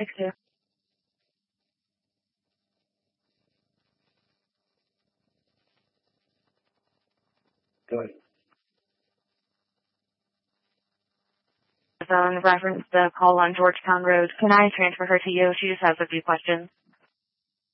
6-2. Go ahead. Reference the call on Georgetown Road. Can I transfer her to you? She just has a few questions.